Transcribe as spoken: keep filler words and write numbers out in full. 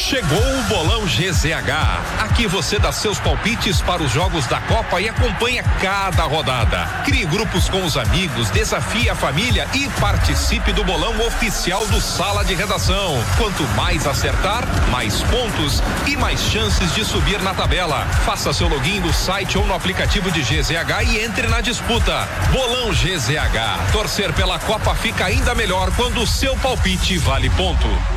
Chegou o Bolão G Z H. Aqui você dá seus palpites para os jogos da Copa e acompanha cada rodada. Crie grupos com os amigos, desafie a família e participe do bolão oficial do Sala de Redação. Quanto mais acertar, mais pontos e mais chances de subir na tabela. Faça seu login no site ou no aplicativo de G Z H e entre na disputa. Bolão G Z H. Torcer pela Copa fica ainda melhor quando o seu palpite vale ponto.